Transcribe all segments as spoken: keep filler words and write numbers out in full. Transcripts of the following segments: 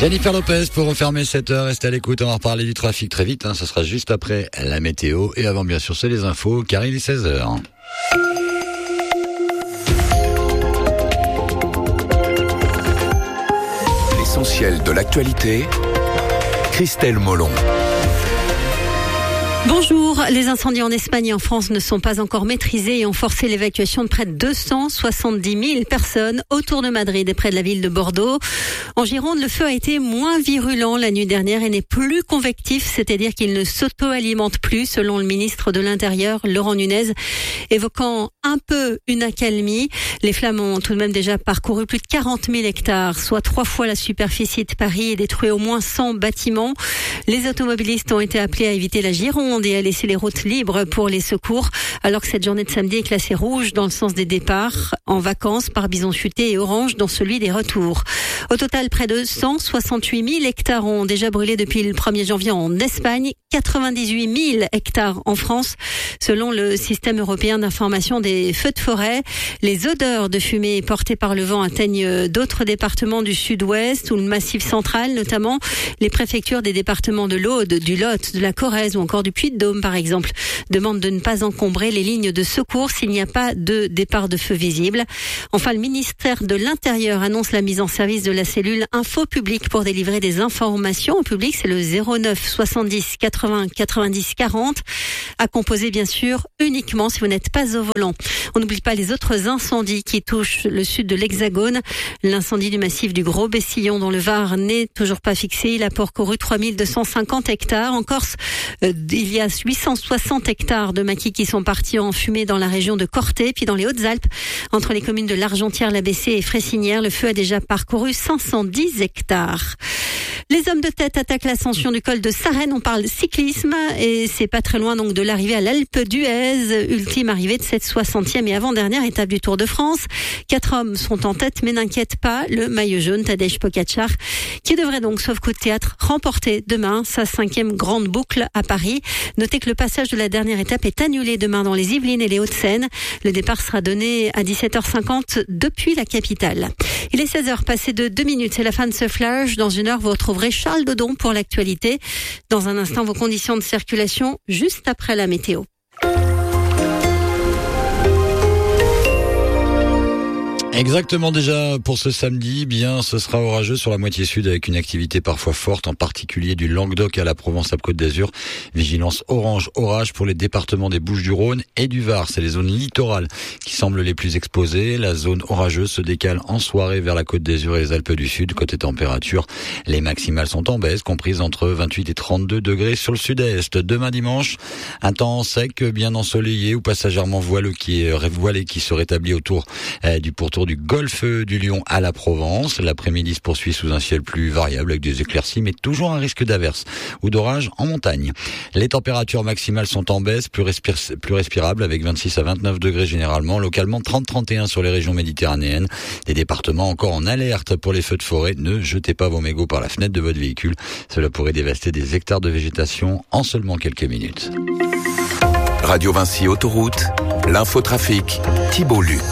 Jennifer Lopez pour refermer cette heure. Restez à l'écoute, on va reparler du trafic très vite. Hein. Ce sera juste après la météo. Et avant, bien sûr, c'est les infos, car il est seize heures. L'essentiel de l'actualité, Christelle Molon. Bonjour. Les incendies en Espagne et en France ne sont pas encore maîtrisés et ont forcé l'évacuation de près de deux cent soixante-dix mille personnes autour de Madrid et près de la ville de Bordeaux. En Gironde, le feu a été moins virulent la nuit dernière et n'est plus convectif, c'est-à-dire qu'il ne s'auto-alimente plus, selon le ministre de l'Intérieur, Laurent Nunez, évoquant un peu une accalmie. Les flammes ont tout de même déjà parcouru plus de quarante mille hectares, soit trois fois la superficie de Paris, et détruit au moins cent bâtiments. Les automobilistes ont été appelés à éviter la Gironde et à laisser les routes libres pour les secours, alors que cette journée de samedi est classée rouge dans le sens des départs en vacances par bison futé et orange dans celui des retours. Au total, près de cent soixante-huit mille hectares ont déjà brûlé depuis le premier janvier en Espagne, quatre-vingt-dix-huit mille hectares en France, selon le système européen d'information des feux de forêt. Les odeurs de fumée portées par le vent atteignent d'autres départements du sud-ouest ou le massif central, notamment les préfectures des départements de l'Aude, du Lot, de la Corrèze ou encore du Puy-de-Dôme, par exemple, demandent de ne pas encombrer les lignes de secours s'il n'y a pas de départ de feu visible. Enfin, le ministère de l'Intérieur annonce la mise en service de la cellule Info Public pour délivrer des informations au public. C'est le zéro neuf soixante-dix quatre-vingts quatre-vingt-dix quarante, à composer bien sûr uniquement si vous n'êtes pas au volant. On n'oublie pas les autres incendies qui touchent le sud de l'Hexagone. L'incendie du massif du Gros Bessillon dans le Var n'est toujours pas fixé. Il a parcouru trois mille deux cent cinquante hectares. En Corse, euh, il y a huit cent soixante hectares de maquis qui sont partis en fumée dans la région de Corté. Puis dans les Hautes-Alpes, entre les communes de l'Argentière, la Bessée et Fressinière, le feu a déjà parcouru cinq cent dix hectares. Les hommes de tête attaquent l'ascension du col de Sarenne. On parle cyclisme et c'est pas très loin donc de l'arrivée à l'Alpe d'Huez, ultime arrivée de cette soixantième et avant-dernière étape du Tour de France. Quatre hommes sont en tête, mais n'inquiète pas le maillot jaune Tadej Pogačar, qui devrait donc, sauf coup de théâtre, remporter demain sa cinquième grande boucle à Paris. Notez que le passage de la dernière étape est annulé demain dans les Yvelines et les Hauts-de-Seine. Le départ sera donné à dix-sept heures cinquante depuis la capitale. Il est seize heures passées de deux minutes. C'est la fin de ce flash. Dans une heure, vous retrouverez Charles Dodon pour l'actualité. Dans un instant, vos conditions de circulation juste après la météo. Exactement, déjà pour ce samedi, bien ce sera orageux sur la moitié sud avec une activité parfois forte, en particulier du Languedoc à la Provence-Alpes-Côte d'Azur. Vigilance orange orage pour les départements des Bouches-du-Rhône et du Var. C'est les zones littorales qui semblent les plus exposées. La zone orageuse se décale en soirée vers la Côte d'Azur et les Alpes du Sud. Côté température, les maximales sont en baisse, comprises entre vingt-huit et trente-deux degrés sur le sud-est. Demain dimanche, un temps sec, bien ensoleillé ou passagèrement voileux qui est voilé qui se rétablit autour euh, du pourtour du golfe du Lion à la Provence. L'après-midi se poursuit sous un ciel plus variable avec des éclaircies, mais toujours un risque d'averse ou d'orage en montagne. Les températures maximales sont en baisse, plus, respir- plus respirables avec vingt-six à vingt-neuf degrés généralement, localement trente à trente et un sur les régions méditerranéennes. Des départements encore en alerte pour les feux de forêt. Ne jetez pas vos mégots par la fenêtre de votre véhicule. Cela pourrait dévaster des hectares de végétation en seulement quelques minutes. Radio Vinci Autoroute, l'infotrafic, Thibault Luc.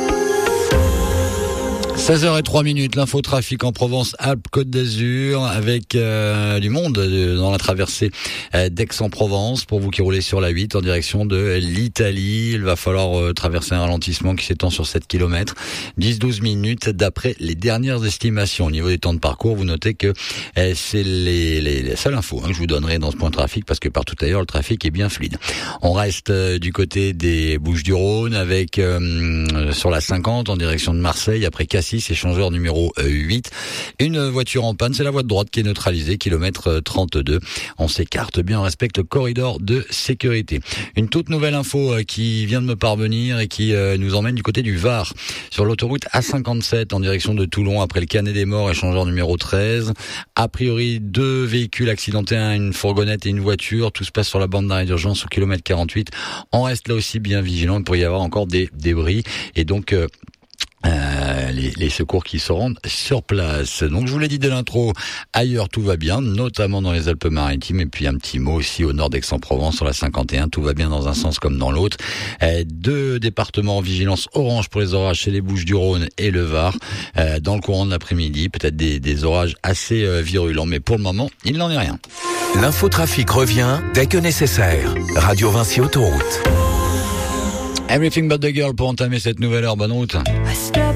seize heures zéro trois, l'infotrafic en Provence, Alpes, Côte d'Azur, avec euh, du monde euh, dans la traversée euh, d'Aix-en-Provence. Pour vous qui roulez sur la huit en direction de l'Italie, il va falloir euh, traverser un ralentissement qui s'étend sur sept kilomètres, dix à douze minutes d'après les dernières estimations. Au niveau des temps de parcours, vous notez que euh, c'est les, les, les seules infos hein, que je vous donnerai dans ce point de trafic, parce que partout ailleurs, le trafic est bien fluide. On reste euh, du côté des Bouches-du-Rhône avec euh, sur la cinquante en direction de Marseille, après Cassis, échangeur numéro huit. Une voiture en panne, c'est la voie de droite qui est neutralisée, kilomètre trente-deux. On s'écarte bien, on respecte le corridor de sécurité. Une toute nouvelle info qui vient de me parvenir et qui nous emmène du côté du Var. Sur l'autoroute A cinquante-sept en direction de Toulon, après le Canet des Morts, échangeur numéro treize. A priori, deux véhicules accidentés, une fourgonnette et une voiture. Tout se passe sur la bande d'arrêt d'urgence au kilomètre quarante-huit. On reste là aussi bien vigilant, il pourrait y avoir encore des débris. Et donc... Euh, Euh, les, les secours qui se rendent sur place. Donc je vous l'ai dit dès l'intro, ailleurs tout va bien, notamment dans les Alpes-Maritimes, et puis un petit mot aussi au nord d'Aix-en-Provence, sur la cinquante et un, tout va bien dans un sens comme dans l'autre. Euh, deux départements en vigilance orange pour les orages, c'est les Bouches-du-Rhône et le Var. Euh, dans le courant de l'après-midi, peut-être des, des orages assez euh, virulents, mais pour le moment, il n'en est rien. L'infotrafic revient dès que nécessaire. Radio Vinci Autoroute. Everything but the girl pour entamer cette nouvelle heure. Bonne route.